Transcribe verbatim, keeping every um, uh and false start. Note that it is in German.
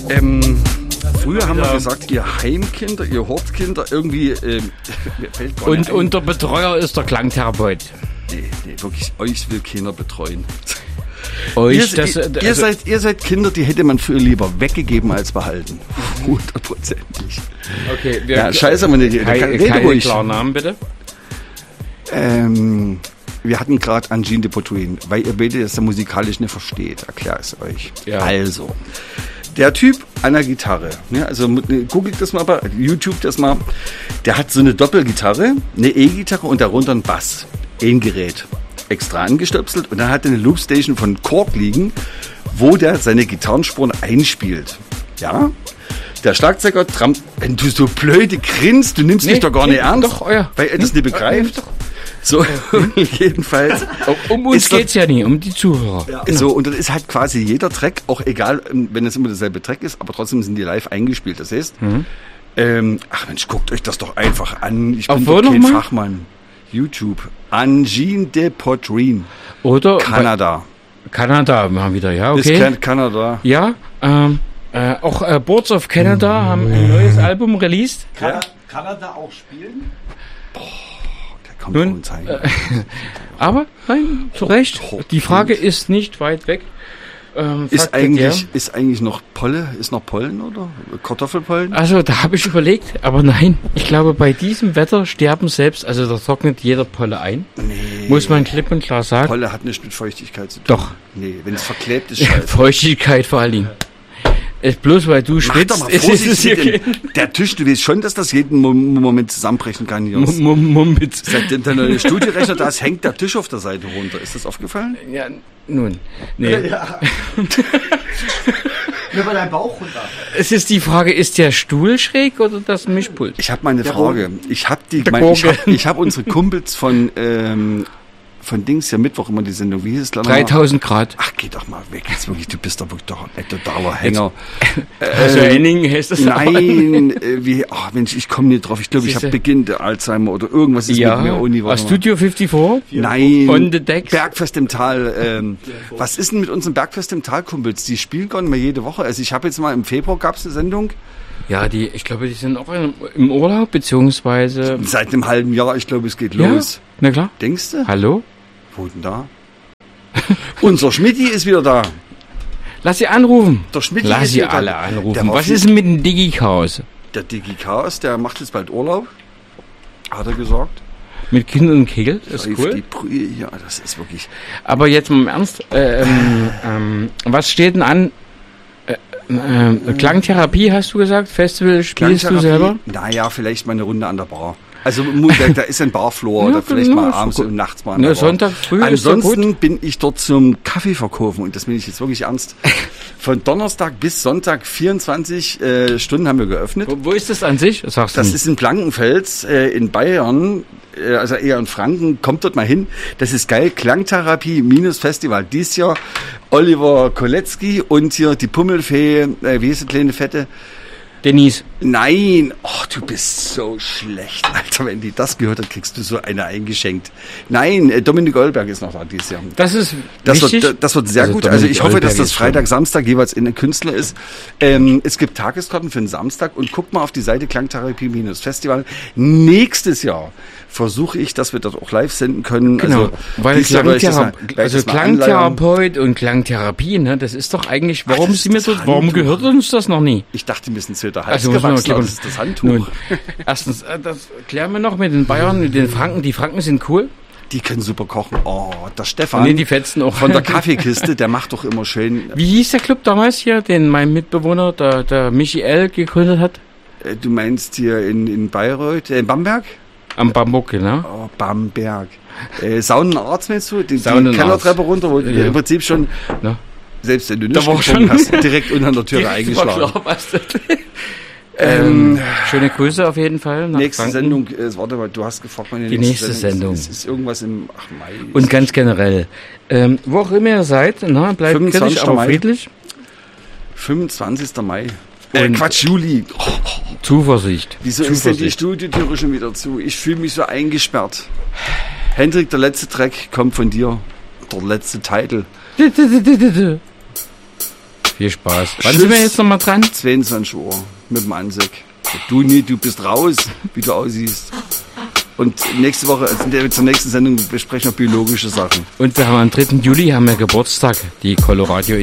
Ähm, früher haben wir gesagt, ihr Heimkinder, ihr Hortkinder, irgendwie... Ähm, mir fällt gar Und, nicht ein. und der Betreuer ist der Klangtherapeut. Nee, nee, wirklich, euch will keiner betreuen. Euch, ihr, das, ihr, also, ihr, seid, ihr seid Kinder, die hätte man früher lieber weggegeben als behalten. Hundertprozentig. Okay, wir, Ja, scheiße, aber nicht. Keine, Rede keine ruhig. Klarnamen, bitte. Ähm, wir hatten gerade Angine de Potruin, weil ihr beide das ja musikalisch nicht versteht, erkläre ich es euch. Ja. Also, der Typ an der Gitarre, ne, also googelt das mal, bei YouTube das mal, der hat so eine Doppelgitarre, eine E-Gitarre und darunter ein Bass, ein Gerät, extra angestöpselt und dann hat er eine Loopstation von Korg liegen, wo der seine Gitarrenspuren einspielt. Ja? Der Schlagzeuger trampt, wenn du so blöde grinst, du nimmst Nee, mich doch gar nee, nicht ernst, doch, euer. weil er das Nee, nicht begreift. doch. So, jedenfalls. Um uns ist das- geht's ja nie, um die Zuhörer. Ja. So, und dann ist halt quasi jeder Track, auch egal, wenn es immer derselbe Track ist, aber trotzdem sind die live eingespielt. Das heißt, Mhm. ähm, ach Mensch, guckt euch das doch einfach an. Ich bin Auf doch wo kein noch mal? Fachmann. YouTube. Angine de Potruin. Oder Kanada. bei Kanada mal wieder, ja, Das okay. kennt Kanada. Ja, ähm, äh, auch äh, Boards of Canada haben ein neues Album released. Kann, Ja. kann er da auch spielen? Der kommt Nun, von zeigen. äh, Aber, nein, zu Recht. Die Frage ist nicht weit weg. Ähm, ist Fakt eigentlich, ja. ist eigentlich noch Polle, ist noch Pollen oder? Kartoffelpollen? Also, da habe ich überlegt, aber nein, ich glaube, bei diesem Wetter sterben selbst, also da trocknet jeder Polle ein. Nee. Muss man klipp und klar sagen. Polle hat nichts mit Feuchtigkeit zu tun. Doch. Nee, wenn es verklebt ist, Ja, scheiße. Feuchtigkeit vor allen Dingen. Ist bloß weil du Mach doch schwitzt, mal ist, ist es hier vorsichtig, kein denn der Tisch, du weißt schon, dass das jeden Mo- Moment zusammenbrechen kann hier. Mum- Mum- Mumpitz. Seitdem der neue Studierechner da ist, hängt der Tisch auf der Seite runter. Ist das aufgefallen? Ja, nun. Nee. Ja. Nur bei deinem Bauch runter. Es ist die Frage, ist der Stuhl schräg oder das Mischpult? Ich habe mal eine Frage. Ich habe die, Der mein, ich Gurgel. hab, ich hab unsere Kumpels von ähm, von Dings ja Mittwoch immer die Sendung. Wie hieß es? dreitausend Grad. Ach, geh doch mal weg. Jetzt wirklich, du bist doch wirklich doch ein totaler Hänger. Also Henning heißt das auch. Nein, äh, wie, ach Mensch, ich komme nicht drauf. Ich glaube, ich habe Siehste. Beginn der Alzheimer oder irgendwas ist Ja, mit mir. Uni, aus Studio fünfundfünfzig. Nein, On the decks. Bergfest im Tal. Ähm, was ist denn mit unseren Bergfest im Tal Kumpels? Die spielen gar nicht mehr jede Woche. Also ich habe jetzt mal im Februar gab's eine Sendung. Ja, die, ich glaube, die sind auch im, im Urlaub, beziehungsweise... Seit einem halben Jahr, ich glaube, es geht Ja, los. na klar. Denkst du? Hallo? Wo denn da? Unser Schmidti ist wieder da. Lass sie anrufen. Der Schmidti Lass ist sie wieder alle da. Der anrufen. war Was viel- ist denn mit dem Digi-Chaos? Der Digi Chaos, der macht jetzt bald Urlaub. Hat er gesagt. Mit Kind und Kegel? Das ist Läuft cool. die Brühe, ja, das ist wirklich. Aber jetzt mal im Ernst, äh, ähm, ähm, was steht denn an? Äh, äh, Klangtherapie hast du gesagt? Festival spielst du Klangtherapie, selber? Naja, vielleicht mal eine Runde an der Bar. Also mu- da, da ist ein Barfloor Ja, oder vielleicht genau, mal ist abends gut. und nachts mal an Ne, der Bar. Sonntag früh ist ja Ansonsten gut. bin ich dort zum Kaffee verkaufen und das bin ich jetzt wirklich ernst. Von Donnerstag bis Sonntag vierundzwanzig äh, Stunden haben wir geöffnet. Wo, wo ist das an sich? Das sagst du Das nicht. ist in Blankenfels äh, in Bayern, äh, also eher in Franken. Kommt dort mal hin. Das ist geil. Klangtherapie minus Festival. Dies Jahr Oliver Kolecki und hier die Pummelfee, äh, wie hieß die kleine Fette? Denise. Nein, oh, du bist so schlecht, Alter. Wenn die das gehört hat, kriegst du so eine eingeschenkt. Nein, äh, Dominik Goldberg ist noch da dieses Jahr. Das ist Das wichtig. wird, das wird sehr Also gut. Dominik Also ich hoffe, dass Goldberg das ist Freitag, Samstag jeweils in den Künstler ist. Ähm, es gibt Tageskarten für den Samstag und guck mal auf die Seite Klangtherapie-Festival. Nächstes Jahr versuche ich, dass wir dort auch live senden können. Genau, also, weil dieses Jahr werde ich das mal- Klangthera- werde ich also das mal anleiern. Klangtherapeut und Klangtherapie, ne, das ist doch eigentlich, warum das ist sind wir das dort, warum Handtuch. gehört uns das noch nie? Ich dachte, wir sind zu der Hals Also muss man gewachsen, mal aber klipp das und- ist das Handtuch. Nun, erstens, äh, das klären wir noch mit den Bayern, mit den Franken. Die Franken sind cool. Die können super kochen. Oh, der Stefan Nee, die fetzen auch. von der Kaffeekiste, der macht doch immer schön. Wie hieß der Club damals hier, den mein Mitbewohner, der, der Michael, gegründet hat? Äh, Du meinst hier in, in Bayreuth, äh, in Bamberg? Am Bambuck, ne? Oh, Bamberg. Äh, Saunenarzt meinst du? Die, die Saunenarzt. Kellertreppe runter, wo du Ja. im Prinzip schon, Ne? selbst wenn du Da nicht war getrunken schon- hast, direkt unter der Türe Direkt war eingeschlagen. klar, was das ähm, schöne Grüße auf jeden Fall. Nach Nächste Franken. Sendung, äh, warte mal, du hast gefragt, meine Die nächste Sendung. Es ist, ist irgendwas im, ach Mai. Und ganz generell. Ähm, wo auch immer ihr seid, na, bleibt kritisch, fünfundzwanzigster aber Mai. friedlich. fünfundzwanzigster Mai. Äh, Und- Quatsch, Juli. Oh, Zuversicht. wieso ist denn die Zuversicht. Studiotüre schon wieder zu? Ich fühle mich so eingesperrt. Hendrik, der letzte Track kommt von dir. Der letzte Titel. Viel Spaß. Wann Tschüss. sind wir jetzt nochmal dran? zweiundzwanzig Uhr mit dem Ansek. Du nie, du bist raus, wie du aussiehst. Und nächste Woche, also in der, zur nächsten Sendung besprechen wir biologische Sachen. Und wir haben am dritten Juli haben wir Geburtstag, die Colorado